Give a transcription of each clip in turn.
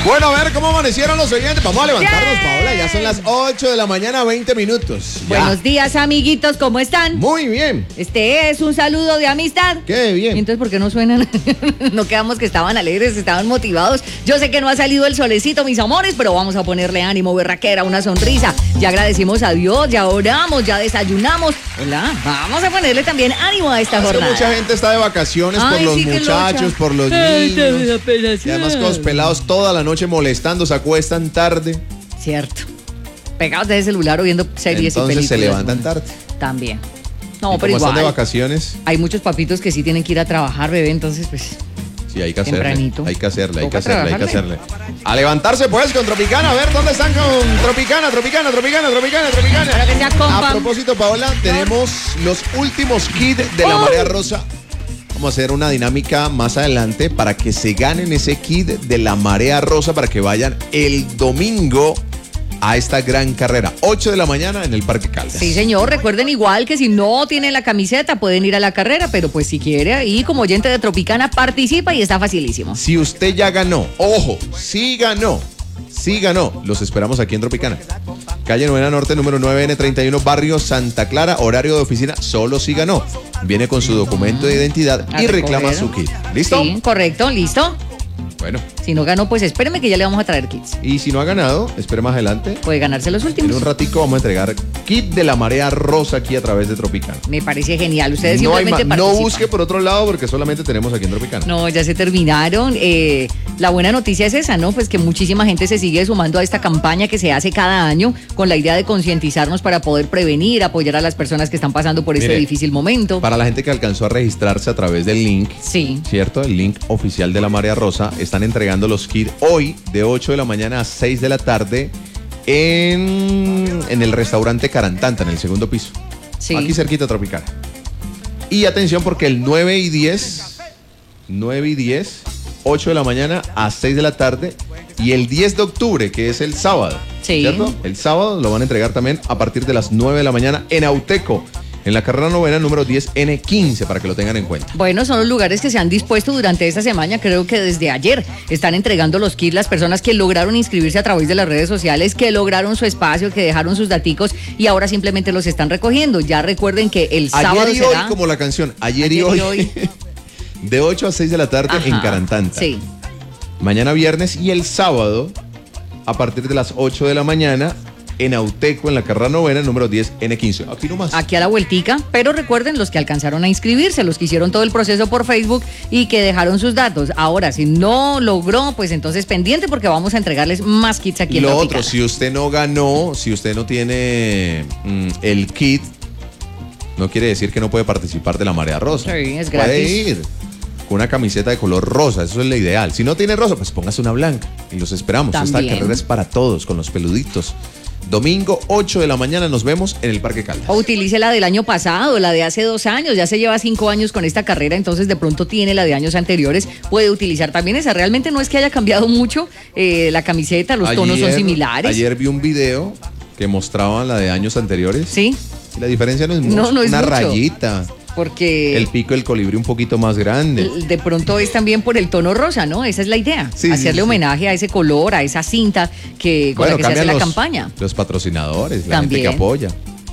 Bueno, a ver cómo amanecieron los oyentes. Vamos a levantarnos, Paola. Ya son las 8 de la mañana, 20 minutos. Ya. Buenos días, amiguitos. ¿Cómo están? Muy bien. Este es un saludo de amistad. Qué bien. ¿Y entonces por qué no suenan? No quedamos que estaban alegres, estaban motivados. Yo sé que no ha salido el solecito, mis amores, pero vamos a ponerle ánimo, berraquera, una sonrisa. Ya agradecimos a Dios, ya oramos, ya desayunamos. Hola, vamos a ponerle también ánimo a esta jornada. Mucha gente está de vacaciones por los muchachos, por los niños. Y además con los pelados toda la noche molestando, se acuestan tarde. Cierto. Pegados de celular o viendo series y películas. Entonces se levantan tarde. También. No, ¿Y pero como igual. están de vacaciones? Hay muchos papitos que sí tienen que ir a trabajar, bebé, entonces pues... Sí, hay que hacerle. Tempranito. Hay que hacerle, hay que Toca hacerle, hay que hacerle. A levantarse pues con Tropicana. A ver, ¿dónde están con Tropicana? Para que sea compa. A propósito, Paola, tenemos los últimos kits de la Marea Rosa. Vamos a hacer una dinámica más adelante para que se ganen ese kit de la Marea Rosa para que vayan el domingo a esta gran carrera, 8 de la mañana en el Parque Caldas. Sí, señor, recuerden igual que si no tienen la camiseta pueden ir a la carrera, pero pues si quiere ahí como oyente de Tropicana participa y está facilísimo. Si usted ya ganó, ojo, sí ganó, los esperamos aquí en Tropicana. Calle Novena Norte, número 9N31, barrio Santa Clara, horario de oficina, solo si ganó. Viene con su documento de identidad y reclama su kit. ¿Listo? Sí, correcto, listo. Bueno. Si no ganó, pues espéreme que ya le vamos a traer kits. Y si no ha ganado, espere más adelante. Puede ganarse los últimos. En un ratico vamos a entregar kit de la Marea Rosa aquí a través de Tropicana. Me parece genial. Ustedes No, simplemente no participan. busque por otro lado porque solamente tenemos aquí en Tropicana. No, ya se terminaron. La buena noticia es esa, ¿no? Pues que muchísima gente se sigue sumando a esta campaña que se hace cada año con la idea de concientizarnos para poder prevenir, apoyar a las personas que están pasando por este difícil momento. Para la gente que alcanzó a registrarse a través del link, sí, ¿cierto? El link oficial de la Marea Rosa, están entregando los kits hoy de 8 de la mañana a 6 de la tarde en el restaurante Carantanta, en el segundo piso. Sí. Aquí cerquita Tropicana. Y atención porque el 9 y 10, 8 de la mañana a 6 de la tarde y el 10 de octubre, que es el sábado, sí, ¿cierto? El sábado lo van a entregar también a partir de las 9 de la mañana en Auteco, en la carrera novena número 10N15, para que lo tengan en cuenta. Bueno, son los lugares que se han dispuesto durante esta semana, creo que desde ayer están entregando los kits, las personas que lograron inscribirse a través de las redes sociales, que lograron su espacio, que dejaron sus daticos y ahora simplemente los están recogiendo. Ya recuerden que el sábado ayer y será... hoy, como la canción, ayer y hoy. De 8 a 6 de la tarde. Ajá, en Carantanta. Sí. Mañana viernes y el sábado a partir de las 8 de la mañana en Auteco, en la carrera novena, número 10N15. Aquí nomás. Aquí a la vueltica, pero recuerden los que alcanzaron a inscribirse, los que hicieron todo el proceso por Facebook y que dejaron sus datos. Ahora, si no logró, pues entonces pendiente porque vamos a entregarles más kits aquí en Tropicana. Lo otro, si usted no ganó, si usted no tiene el kit, no quiere decir que no puede participar de la Marea Rosa. Sí, es gratis. Puede ir con una camiseta de color rosa, eso es lo ideal. Si no tiene rosa, pues póngase una blanca y los esperamos. También. Esta carrera es para todos, con los peluditos. Domingo, 8 de la mañana, nos vemos en el Parque Caldas. O utilice la del año pasado, la de hace 2 años. Ya se lleva 5 años con esta carrera, entonces de pronto tiene la de años anteriores. Puede utilizar también esa. Realmente no es que haya cambiado mucho la camiseta, los tonos son similares. Ayer vi un video que mostraba la de años anteriores. Sí. Y la diferencia no es mucho. No es una mucho. Rayita. Porque el pico del colibrí un poquito más grande. De pronto es también por el tono rosa, ¿no? Esa es la idea. Sí, hacerle homenaje a ese color, a esa cinta con la que se hace la campaña. Los patrocinadores, la también. gente que apoya.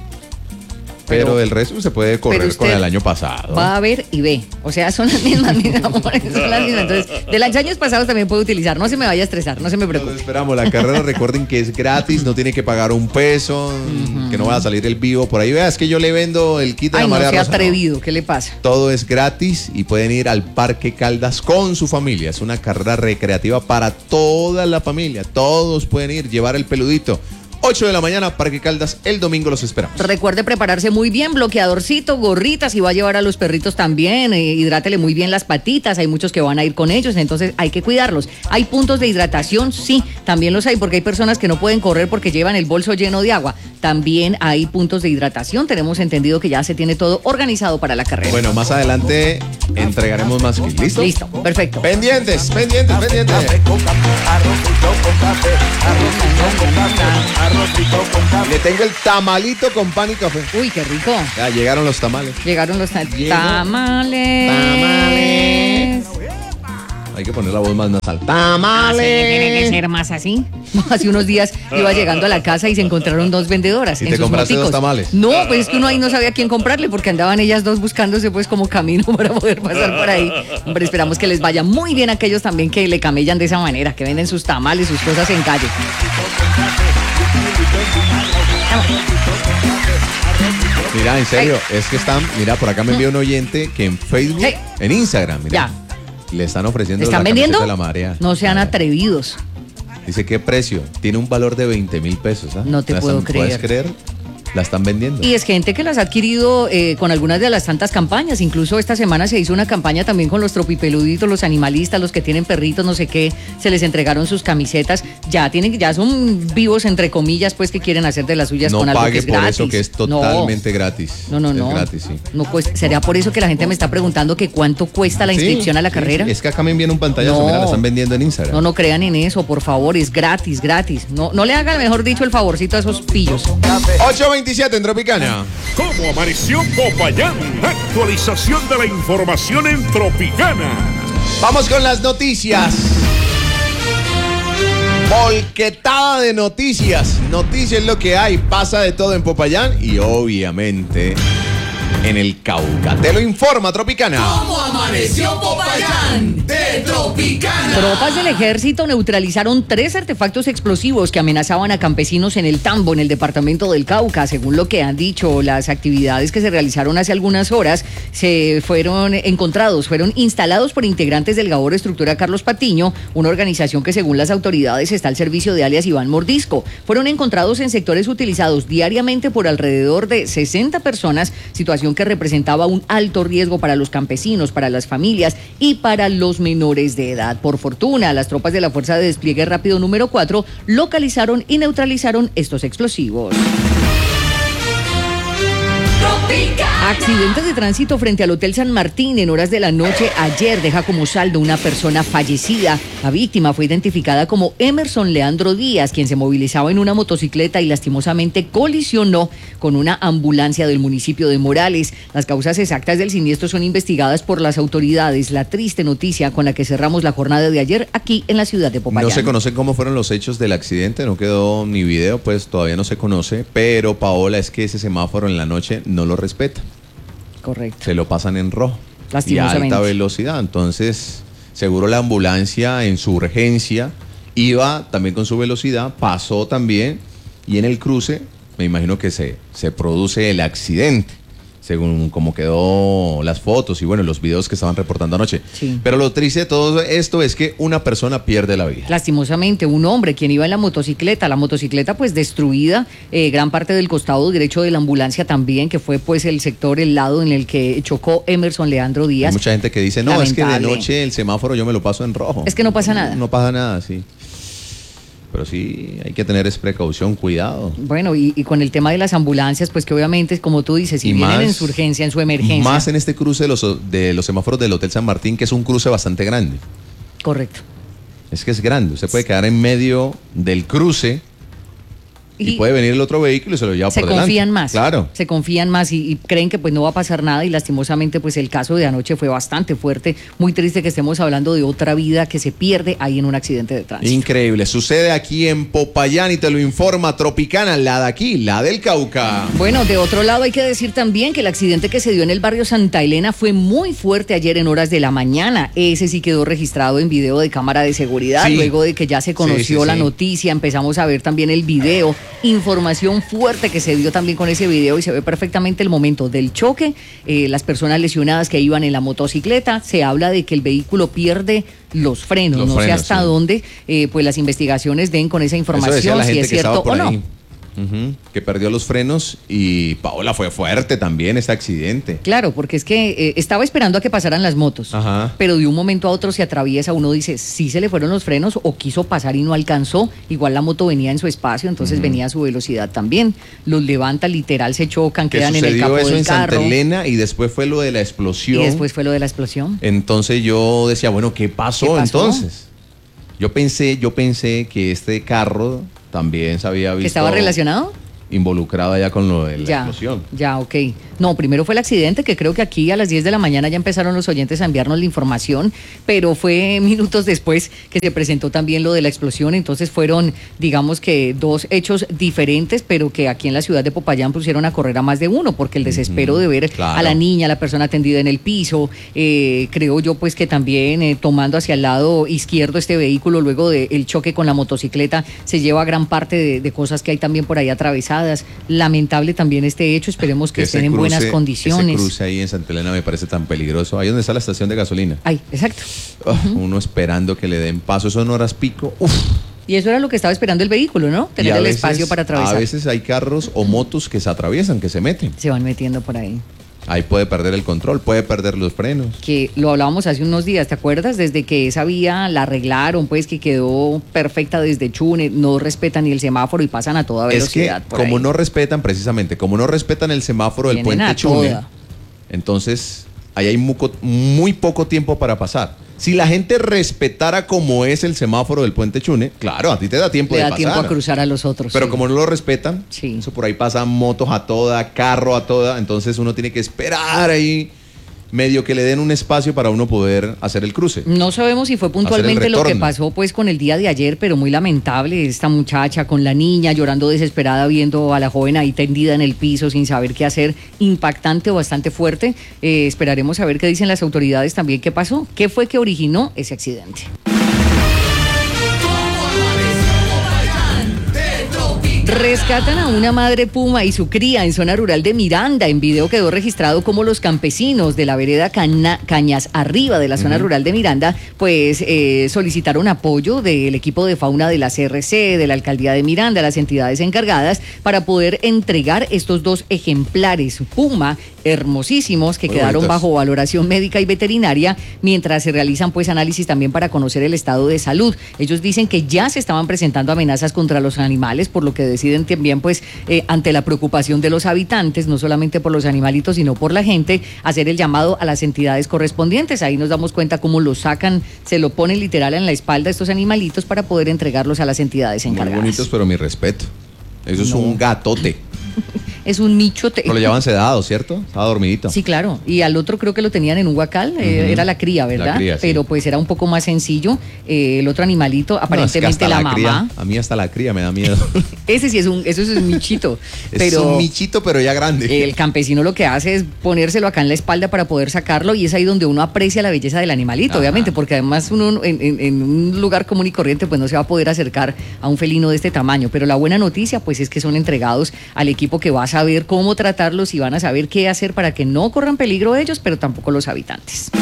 Pero el resto se puede correr con el año pasado. Va a ver y ve. O sea, son las mismas, mis amores. Son las mismas. Entonces, de los años pasados también puede utilizar. No se me vaya a estresar, no se me preocupe. Esperamos. La carrera, recuerden que es gratis, no tiene que pagar un peso, que no va a salir el vivo por ahí. Vea, es que yo le vendo el kit de la Marea Rosa. No sea atrevido, ¿qué le pasa? Todo es gratis y pueden ir al Parque Caldas con su familia. Es una carrera recreativa para toda la familia. Todos pueden ir, llevar el peludito. 8 de la mañana, Parque Caldas, el domingo los esperamos. Recuerde prepararse muy bien, bloqueadorcito, gorritas, y va a llevar a los perritos también, hidrátele muy bien las patitas, hay muchos que van a ir con ellos, entonces hay que cuidarlos. ¿Hay puntos de hidratación? Sí, también los hay, porque hay personas que no pueden correr porque llevan el bolso lleno de agua. También hay puntos de hidratación, tenemos entendido que ya se tiene todo organizado para la carrera. Bueno, más adelante entregaremos más kits. ¿Listo? Listo, perfecto. Pendientes. Café con café, arrocito con café, arrocito con café. Le tengo el tamalito con pan y café. Uy, qué rico. Ya llegaron los tamales. Llegaron los tamales. Ahí hay que poner la voz más nasal. Sí, ¡Tamales! tiene que ser más así. Hace unos días iba llegando a la casa y se encontraron dos vendedoras ¿Y en te sus compraste moticos. 2 tamales? No, pues es que uno ahí no sabía quién comprarle porque andaban ellas dos buscándose pues como camino para poder pasar por ahí. Hombre, esperamos que les vaya muy bien a aquellos también que le camellan de esa manera, que venden sus tamales, sus cosas en calle. Mira, en serio, es que están, mira, por acá me envió un oyente que en Facebook, Hey. en Instagram, mira, le están ofreciendo ¿Están la vendiendo? camiseta de la marea. No sean atrevidos. Dice, ¿qué precio? Tiene un valor de 20.000 pesos. ¿Ah? No te ¿La puedo están- ¿Puedes creer. creer? La están vendiendo. Y es gente que las ha adquirido con algunas de las tantas campañas. Incluso esta semana se hizo una campaña también con los tropipeluditos, los animalistas, los que tienen perritos, no sé qué. Se les entregaron sus camisetas. Ya son vivos, entre comillas, pues que quieren hacer de las suyas No con algo que pague es por gratis. eso que es totalmente gratis. No. Es gratis, sí. No, pues sería por eso que la gente me está preguntando que cuánto cuesta la inscripción a la carrera. Sí. Es que acá me envían un pantallazo, No. mira, la están vendiendo en Instagram. No crean en eso, por favor, es gratis. No le hagan, mejor dicho, el favorcito a esos pillos. 8:27 en Tropicana. ¿Cómo amaneció Popayán? Actualización de la información en Tropicana. Vamos con las noticias. Volquetada de noticias. Noticias es lo que hay. Pasa de todo en Popayán y obviamente en el Cauca. Te lo informa Tropicana. ¿Cómo amaneció Popayán? De Tropicana. Tropas del ejército neutralizaron 3 artefactos explosivos que amenazaban a campesinos en el Tambo, en el departamento del Cauca. Según lo que han dicho, las actividades que se realizaron hace algunas horas fueron instalados por integrantes del Gabor Estructura Carlos Patiño, una organización que según las autoridades está al servicio de alias Iván Mordisco. Fueron encontrados en sectores utilizados diariamente por alrededor de 60 personas, situación que representaba un alto riesgo para los campesinos, para las familias y para los menores de edad. Por fortuna, las tropas de la Fuerza de Despliegue Rápido número 4 localizaron y neutralizaron estos explosivos. Accidente de tránsito frente al Hotel San Martín en horas de la noche ayer deja como saldo una persona fallecida. La víctima fue identificada como Emerson Leandro Díaz, quien se movilizaba en una motocicleta y lastimosamente colisionó con una ambulancia del municipio de Morales. Las causas exactas del siniestro son investigadas por las autoridades. La triste noticia con la que cerramos la jornada de ayer aquí en la ciudad de Popayán. No se conocen cómo fueron los hechos del accidente, no quedó ni video, pues todavía no se conoce, pero Paola, es que ese semáforo en la noche no lo respeta. Correcto. Se lo pasan en rojo y a Lastimosamente. alta velocidad. Entonces, seguro la ambulancia en su urgencia iba también con su velocidad, pasó también y en el cruce me imagino que se produce el accidente, según como quedó las fotos y bueno, los videos que estaban reportando anoche. Sí. Pero lo triste de todo esto es que una persona pierde la vida. Lastimosamente, un hombre quien iba en la motocicleta pues destruida, gran parte del costado derecho de la ambulancia también, que fue pues el lado en el que chocó Emerson Leandro Hay Díaz. mucha gente que dice, no, es que de Lamentable. noche el semáforo yo me lo paso en rojo. Es que no pasa nada. No pasa nada, sí. Pero sí, hay que tener precaución, cuidado. Bueno, y con el tema de las ambulancias, pues que obviamente, como tú dices, si Y vienen más- en su urgencia, en su emergencia. Más en este cruce de los semáforos del Hotel San Martín, que es un cruce bastante grande. Correcto. Es que es grande. Usted puede quedar en medio del cruce y puede venir el otro vehículo y se lo lleva se por delante. confían más. Claro. Se confían más y creen que pues no va a pasar nada y lastimosamente pues el caso de anoche fue bastante fuerte. Muy triste que estemos hablando de otra vida que se pierde ahí en un accidente de tránsito. Increíble. Sucede aquí en Popayán y te lo informa Tropicana, la de aquí, la del Cauca. Bueno, de otro lado hay que decir también que el accidente que se dio en el barrio Santa Elena fue muy fuerte ayer en horas de la mañana. Ese sí quedó registrado en video de cámara de seguridad. Sí. Luego de que ya se conoció Sí. la noticia, empezamos a ver también el video. Información fuerte que se dio también con ese video y se ve perfectamente el momento del choque. Las personas lesionadas que iban en la motocicleta. Se habla de que el vehículo pierde los frenos. No sé frenos, hasta sí. dónde pues las investigaciones den con esa Eso decía información, la si gente es que estaba cierto por o ahí. no. Ujú, que perdió los frenos y Paola fue fuerte también este accidente. Claro, porque es que estaba esperando a que pasaran las motos, Ajá. pero de un momento a otro se atraviesa, uno dice, sí se le fueron los frenos o quiso pasar y no alcanzó, igual la moto venía en su espacio, entonces venía a su velocidad también, los levanta, literal, se chocan, Que quedan en el sucedió capó eso del en carro, Santa Elena y después fue lo de la y explosión. después fue lo de la explosión. Entonces yo decía, bueno, ¿qué pasó, ¿Qué pasó? entonces? Yo pensé que este carro también se había visto. ¿Que estaba relacionado? involucrado allá con lo de la explosión. Ya, ok. No, primero fue el accidente, que creo que aquí a las 10 de la mañana ya empezaron los oyentes a enviarnos la información, pero fue minutos después que se presentó también lo de la explosión. Entonces fueron, digamos que dos hechos diferentes, pero que aquí en la ciudad de Popayán pusieron a correr a más de uno, porque el desespero de ver a la niña, a la persona tendida en el piso, creo yo pues que también tomando hacia el lado izquierdo este vehículo, luego del choque con la motocicleta, se lleva gran parte de cosas que hay también por ahí atravesadas. Lamentable también este hecho, esperemos que estén en buenas condiciones. Ese cruce ahí en Santa Elena me parece tan peligroso, ahí donde está la estación de gasolina. Ay, exacto. Uno esperando que le den paso, eso en horas pico, Y eso era lo que estaba esperando el vehículo, ¿no? Tener el espacio para atravesar. A veces hay carros o motos que se atraviesan, que se meten. Se van metiendo por ahí. Ahí puede perder el control, puede perder los frenos. Que lo hablábamos hace unos días, ¿te acuerdas? Desde que esa vía la arreglaron, pues que quedó perfecta desde Chune, no respetan ni el semáforo y pasan a toda velocidad. Es que como no respetan, precisamente, como no respetan el semáforo del puente Chune, entonces ahí hay muy poco tiempo para pasar. Si la gente respetara como es el semáforo del puente Chune, claro, a ti te da tiempo de pasar. Le da tiempo a cruzar a los otros. Pero como no lo respetan, eso por ahí pasan motos a toda, carro a toda, entonces uno tiene que esperar ahí medio que le den un espacio para uno poder hacer el cruce. No sabemos si fue puntualmente lo que pasó pues con el día de ayer, pero muy lamentable esta muchacha con la niña llorando desesperada viendo a la joven ahí tendida en el piso sin saber qué hacer, impactante o bastante fuerte. Esperaremos a ver qué dicen las autoridades también qué pasó, qué fue que originó ese accidente. Rescatan a una madre puma y su cría en zona rural de Miranda. En video quedó registrado cómo los campesinos de la vereda Cañas Arriba de la zona rural de Miranda, pues solicitaron apoyo del equipo de fauna de la CRC, de la alcaldía de Miranda, las entidades encargadas, para poder entregar estos dos ejemplares puma hermosísimos que quedaron bajo valoración médica y veterinaria, mientras se realizan pues análisis también para conocer el estado de salud. Ellos dicen que ya se estaban presentando amenazas contra los animales, por lo que deciden también pues ante la preocupación de los habitantes, no solamente por los animalitos sino por la gente, hacer el llamado a las entidades correspondientes. Ahí nos damos cuenta cómo lo sacan, se lo ponen literal en la espalda estos animalitos para poder entregarlos a las entidades encargadas. Muy bonitos, pero mi respeto. Eso es un gatote. Es un michote. Pero lo llevan sedado, ¿cierto? Estaba dormidito. Sí, claro. Y al otro creo que lo tenían en un huacal, era la cría, ¿verdad? La cría, sí. Pero pues era un poco más sencillo. El otro animalito, aparentemente la mamá. Cría, a mí hasta la cría me da miedo. Ese sí es un michito. Es un michito, pero ya grande. El campesino lo que hace es ponérselo acá en la espalda para poder sacarlo, y es ahí donde uno aprecia la belleza del animalito, obviamente, porque además uno en un lugar común y corriente pues no se va a poder acercar a un felino de este tamaño. Pero la buena noticia pues es que son entregados al equipo que va a saber cómo tratarlos y van a saber qué hacer para que no corran peligro ellos, pero tampoco los habitantes.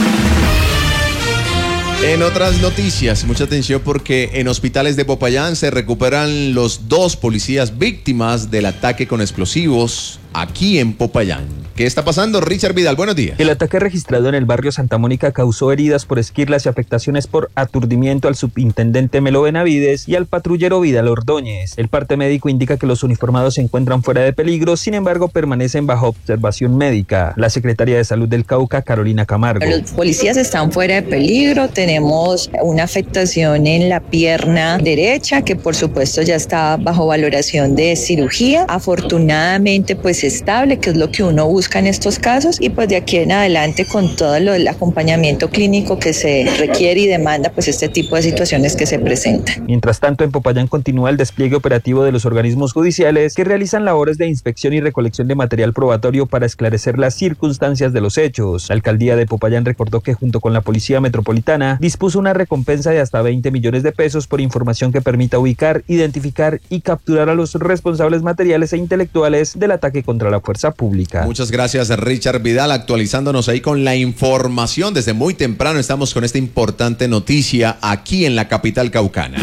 En otras noticias, mucha atención porque en hospitales de Popayán se recuperan los 2 policías víctimas del ataque con explosivos aquí en Popayán. ¿Qué está pasando? Richard Vidal, buenos días. El ataque registrado en el barrio Santa Mónica causó heridas por esquirlas y afectaciones por aturdimiento al subintendente Melo Benavides y al patrullero Vidal Ordóñez. El parte médico indica que los uniformados se encuentran fuera de peligro, sin embargo permanecen bajo observación médica. La secretaria de Salud del Cauca, Carolina Camargo. Los policías están fuera de peligro, tenemos una afectación en la pierna derecha que por supuesto ya está bajo valoración de cirugía, afortunadamente pues estable, que es lo que uno busca en estos casos, y pues de aquí en adelante con todo lo del acompañamiento clínico que se requiere y demanda pues este tipo de situaciones que se presentan. Mientras tanto, en Popayán continúa el despliegue operativo de los organismos judiciales que realizan labores de inspección y recolección de material probatorio para esclarecer las circunstancias de los hechos. La alcaldía de Popayán recordó que junto con la Policía Metropolitana dispuso una recompensa de hasta 20 millones de pesos por información que permita ubicar, identificar y capturar a los responsables materiales e intelectuales del ataque contra la fuerza pública. Muchas gracias, Richard Vidal, actualizándonos ahí con la información. Desde muy temprano estamos con esta importante noticia aquí en la capital caucana.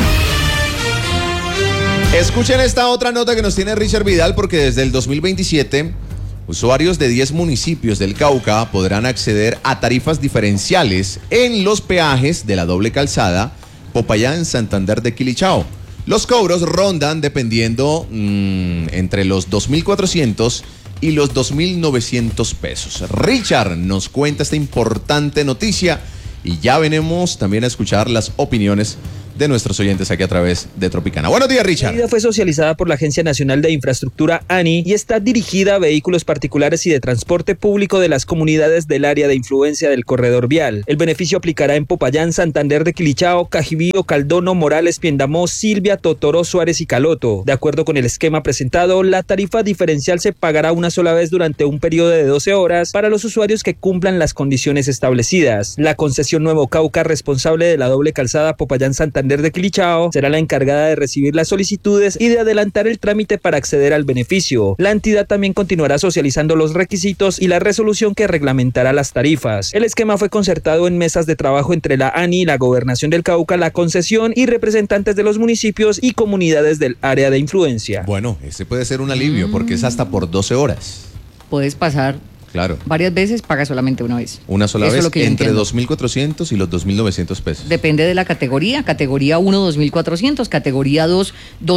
Escuchen esta otra nota que nos tiene Richard Vidal, porque desde el 2027 usuarios de 10 municipios del Cauca podrán acceder a tarifas diferenciales en los peajes de la doble calzada Popayán-Santander de Quilichao. Los cobros rondan dependiendo entre los 2.400 y los 2.900 pesos. Richard nos cuenta esta importante noticia y ya venimos también a escuchar las opiniones de nuestros oyentes aquí a través de Tropicana. Buenos días, Richard. La medida fue socializada por la Agencia Nacional de Infraestructura, ANI, y está dirigida a vehículos particulares y de transporte público de las comunidades del área de influencia del corredor vial. El beneficio aplicará en Popayán, Santander de Quilichao, Cajibío, Caldono, Morales, Piendamó, Silvia, Totoró, Suárez y Caloto. De acuerdo con el esquema presentado, la tarifa diferencial se pagará una sola vez durante un periodo de 12 horas para los usuarios que cumplan las condiciones establecidas. La concesión Nuevo Cauca, responsable de la doble calzada Popayán-Santander de Quilichao, será la encargada de recibir las solicitudes y de adelantar el trámite para acceder al beneficio. La entidad también continuará socializando los requisitos y la resolución que reglamentará las tarifas. El esquema fue concertado en mesas de trabajo entre la ANI, la Gobernación del Cauca, la concesión y representantes de los municipios y comunidades del área de influencia. Bueno, ese puede ser un alivio porque es hasta por 12 horas. Puedes pasar Claro. varias veces, paga solamente una vez. Una sola Eso vez es lo que yo entre entiendo. 2.400 y los 2.900 pesos. Depende de la categoría. Categoría 1, 2.400. Categoría 2,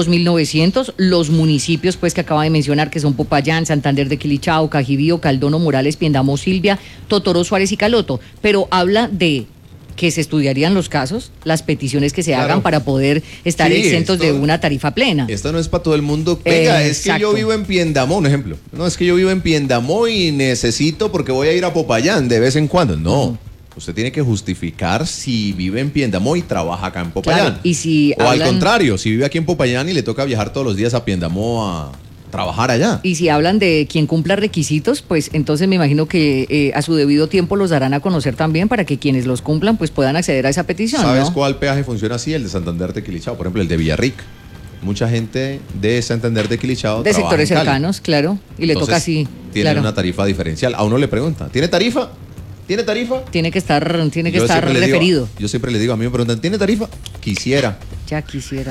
2.900. Los municipios, pues, que acaba de mencionar, que son Popayán, Santander de Quilichao, Cajibío, Caldono, Morales, Piendamó, Silvia, Totoró, Suárez y Caloto. Pero habla de que se estudiarían los casos, las peticiones que se Claro. hagan para poder estar Sí, exentos de esto- una tarifa plena. Esto no es para todo el mundo. Venga, es que yo Exacto. vivo en Piendamó, un ejemplo. No, es que yo vivo en Piendamó y necesito porque voy a ir a Popayán de vez en cuando. No. Usted tiene que justificar si vive en Piendamó y trabaja acá en Popayán. Claro, y si o al hablan- contrario, si vive aquí en Popayán y le toca viajar todos los días a Piendamó a trabajar allá. Y si hablan de quien cumpla requisitos, pues entonces me imagino que a su debido tiempo los darán a conocer también para que quienes los cumplan pues puedan acceder a esa petición, ¿Sabes ¿no? cuál peaje funciona así? El de Santander de Quilichao, por ejemplo, el de Villarrica. Mucha gente de Santander de Quilichao De trabaja sectores en Cali. cercanos, claro. Y le Entonces, toca así, Tienen claro. una tarifa diferencial. A uno le pregunta, ¿tiene tarifa? ¿Tiene tarifa? Tiene que estar Yo siempre le digo- referido. yo siempre le digo, a mí me preguntan, ¿tiene tarifa? Quisiera. Ya quisiera.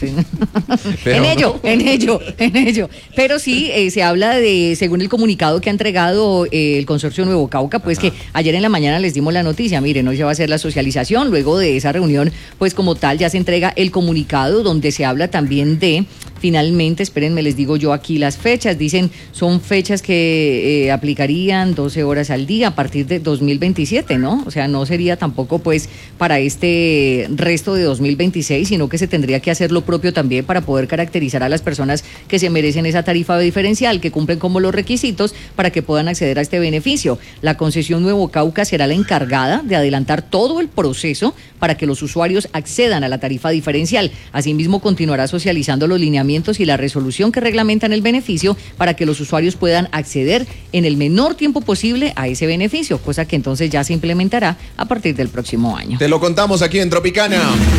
Pero en no. ello. Pero sí, se habla de, según el comunicado que ha entregado el Consorcio Nuevo Cauca, pues que ayer en la mañana les dimos la noticia, miren, hoy se va a hacer la socialización, luego de esa reunión, pues como tal ya se entrega el comunicado donde se habla también de, finalmente, espérenme, les digo yo aquí las fechas, dicen, son fechas que aplicarían 12 horas al día a partir de 2027, ¿no? O sea, no sería tampoco pues para este resto de 2026, sino que se tendría que hacer lo propio también para poder caracterizar a las personas que se merecen esa tarifa diferencial, que cumplen como los requisitos para que puedan acceder a este beneficio. La concesión Nuevo Cauca será la encargada de adelantar todo el proceso para que los usuarios accedan a la tarifa diferencial. Asimismo, continuará socializando los lineamientos y la resolución que reglamentan el beneficio para que los usuarios puedan acceder en el menor tiempo posible a ese beneficio, cosa que entonces ya se implementará a partir del próximo año. Te lo contamos aquí en Tropicana.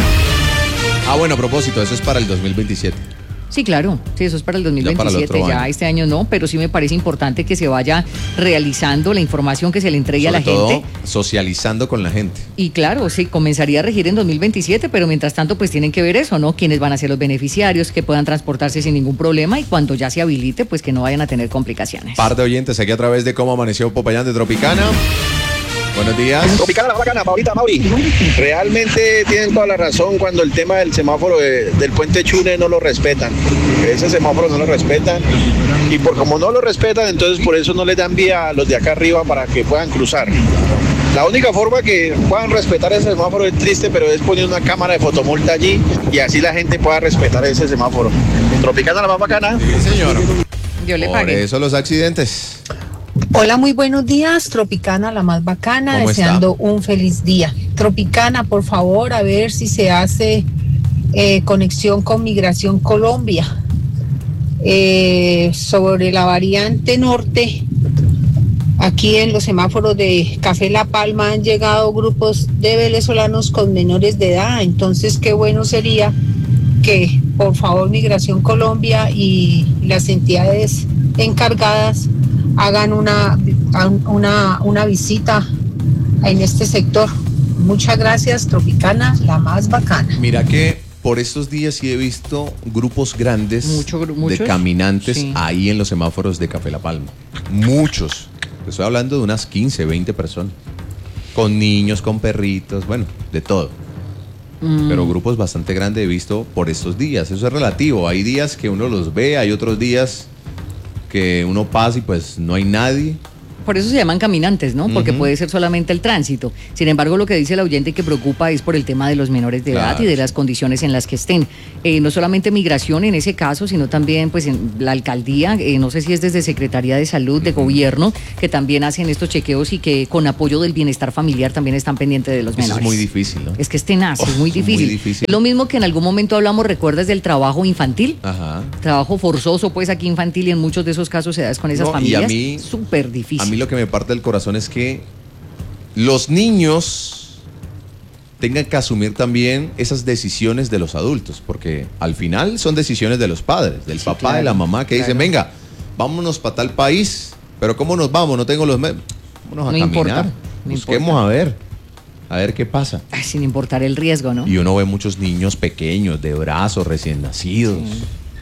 Bueno, a propósito, eso es para el 2027. Sí, claro, sí, eso es para el Ya para el 2027, otro ya año. este año no, pero sí me parece importante que se vaya realizando la información que se le entregue Sobre a la todo, gente. socializando con la gente. Y claro, sí, comenzaría a regir en 2027, pero mientras tanto pues tienen que ver eso, ¿no? Quiénes van a ser los beneficiarios, que puedan transportarse sin ningún problema y cuando ya se habilite, pues que no vayan a tener complicaciones. Par de oyentes aquí a través de Cómo Amaneció Popayán de Tropicana. Buenos días. Tropicana, la bacana, Paulita, Mauri. Realmente tienen toda la razón cuando el tema del semáforo del puente Chune no lo respetan. Ese semáforo no lo respetan. Y por como no lo respetan, entonces por eso no les dan vía a los de acá arriba para que puedan cruzar. La única forma que puedan respetar ese semáforo es triste, pero es poniendo una cámara de fotomulta allí y así la gente pueda respetar ese semáforo. Tropicana, la más bacana. Sí, señor. Yo le Por pagué. eso los accidentes. Hola, muy buenos días, Tropicana, la más bacana, ¿Cómo está? deseando un feliz día. Tropicana, por favor, a ver si se hace conexión con Migración Colombia. Sobre la variante norte, aquí en los semáforos de Café La Palma han llegado grupos de venezolanos con menores de edad, entonces qué bueno sería que por favor Migración Colombia y las entidades encargadas hagan una visita en este sector. Muchas gracias, Tropicana, la más bacana. Mira que por estos días sí he visto grupos grandes ¿Muchos? de caminantes Sí. ahí en los semáforos de Café La Palma. Muchos. Estoy hablando de unas 15, 20 personas. Con niños, con perritos, bueno, de todo. Pero grupos bastante grandes he visto por estos días. Eso es relativo. Hay días que uno los ve, hay otros días que uno pasa y pues no hay nadie. Por eso se llaman caminantes, ¿no? Porque puede ser solamente el tránsito. Sin embargo, lo que dice el oyente que preocupa es por el tema de los menores de edad y de las condiciones en las que estén. No solamente migración en ese caso, sino también pues en la alcaldía, no sé si es desde Secretaría de Salud, de Gobierno, que también hacen estos chequeos y que con apoyo del bienestar familiar también están pendientes de los menores. Eso es muy difícil, ¿no? Es que es tenaz, es muy difícil. Lo mismo que en algún momento hablamos, ¿recuerdas del trabajo infantil? Ajá. Trabajo forzoso, pues aquí infantil, y en muchos de esos casos se da con esas familias. Y a mí, súper difícil. A mí lo que me parte del corazón es que los niños tengan que asumir también esas decisiones de los adultos, porque al final son decisiones de los padres, del papá, claro, de la mamá, que dicen, venga, vámonos para tal país, pero ¿cómo nos vamos? No tengo los medios. Vámonos a caminar, importa, busquemos a ver qué pasa. Ay, sin importar el riesgo, ¿no? Y uno ve muchos niños pequeños, de brazos, recién nacidos. Sí.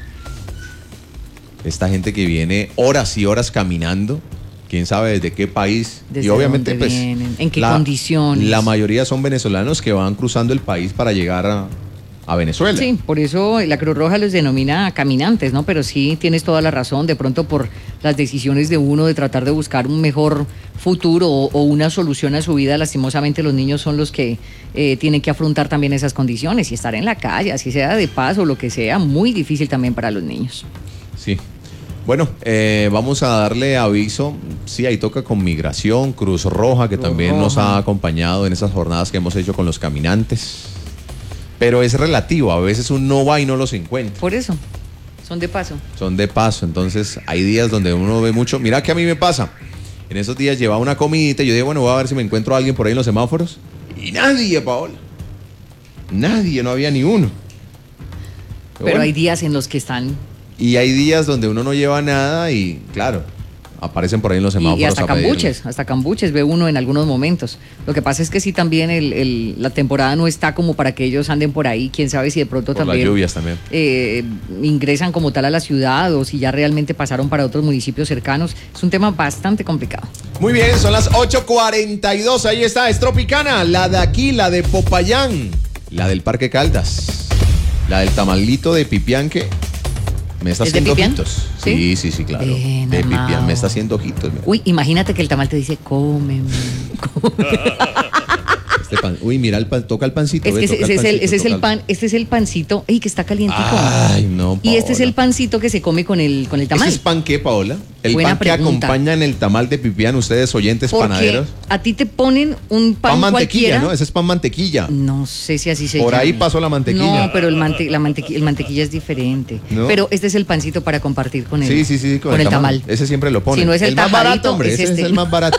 Esta gente que viene horas y horas caminando, quién sabe desde qué país. Desde y obviamente, dónde pues, vienen, en qué condiciones. La mayoría son venezolanos que van cruzando el país para llegar a Venezuela. Sí, por eso la Cruz Roja los denomina caminantes, ¿no? Pero sí tienes toda la razón, de pronto por las decisiones de uno de tratar de buscar un mejor futuro o una solución a su vida, lastimosamente los niños son los que tienen que afrontar también esas condiciones y estar en la calle, así sea de paso o lo que sea, muy difícil también para los niños. Sí. Bueno, vamos a darle aviso. Sí, ahí toca con Migración, Cruz Roja, que también nos ha acompañado en esas jornadas que hemos hecho con los caminantes. Pero es relativo, a veces uno va y no los encuentra. Por eso, son de paso. Son de paso, entonces hay días donde uno ve mucho. Mira que a mí me pasa. En esos días llevaba una comidita y yo dije, bueno, voy a ver si me encuentro a alguien por ahí en los semáforos. Y nadie, Paola. Nadie, no había ni uno. Pero bueno, hay días en los que están... Y hay días donde uno no lleva nada y, claro, aparecen por ahí en los semáforos. Y hasta cambuches ve uno en algunos momentos. Lo que pasa es que sí también la temporada no está como para que ellos anden por ahí. Quién sabe si de pronto por también... las lluvias también. Ingresan como tal a la ciudad o si ya realmente pasaron para otros municipios cercanos. Es un tema bastante complicado. Muy bien, son las 8:42. Ahí está, es Tropicana. La de aquí, la de Popayán. La del Parque Caldas. La del tamalito de Pipián que... Me está haciendo ojitos. Sí, claro. Bien, de Pipián me está haciendo ojitos. Uy, imagínate que el tamal te dice, cómeme. Uy, mira, toca el pancito. Este es el pancito, que está calientico. Ay, no, Paola. Y este es el pancito que se come con el tamal. ¿Ese es pan qué, Paola? El Buena pan que pregunta. acompaña en el tamal de Pipián, ustedes oyentes panaderos. A ti te ponen un pan mantequilla, cualquiera. ¿no? Ese es pan mantequilla. No sé si así se llama. Por ahí pasó la mantequilla. No, pero el mantequilla es diferente. ¿No? Pero este es el pancito para compartir con el, sí, con el tamal. Ese siempre lo ponen. Si no es el más barato, hombre. Ese es el más barato.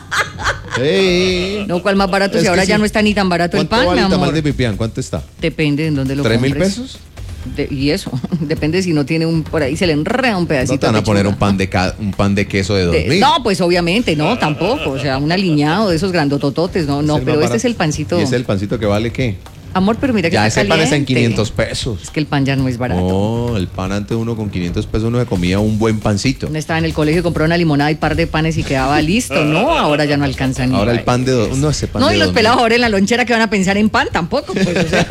Hey. No, ¿cuál más barato? Si ahora ya no está ni tan barato el pan, ¿Cuánto vale el tamal de Pipián? ¿Cuánto está? Depende de dónde lo compres. ¿3,000 pesos? Y eso, depende si no tiene por ahí se le enreda un pedacito. No te van a poner un pan de queso de 2,000. No, pues obviamente, no, tampoco. O sea, un aliñado de esos grandotototes, no, pero este es el pancito. ¿Y es el pancito que vale qué? Amor, pero mira que ya está ese caliente. pan está en 500 pesos. Es que el pan ya no es barato. No, el pan antes uno con 500 pesos uno se comía un buen pancito. Uno estaba en el colegio, compró una limonada y par de panes y quedaba listo. No, ahora ya no alcanza ni. Ahora el pan de no, ese pan no, de y los pelados ahora en la lonchera que van a pensar en pan tampoco, pues, o sea.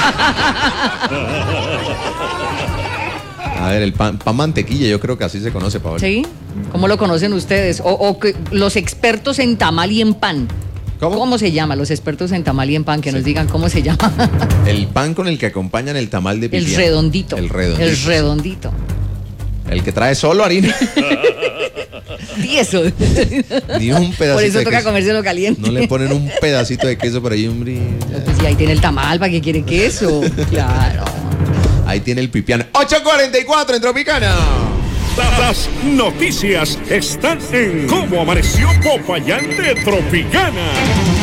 A ver, el pan mantequilla, yo creo que así se conoce, Paola. ¿Sí? ¿Cómo lo conocen ustedes? O que los expertos en tamal y en pan. ¿Cómo se llama? Los expertos en tamal y en pan, que nos digan cómo se llama. El pan con el que acompañan el tamal de Pipián. El redondito. El redondito. El que trae solo harina. Y eso. Ni un pedacito. Por eso de toca queso. comérselo caliente. No le ponen un pedacito de queso por ahí, hombre. Pues sí, ahí tiene el tamal, ¿para qué quiere queso? Claro. Ahí tiene el Pipián. 8:44 en Tropicana. Las noticias están en Cómo Amaneció Popayán de Tropicana.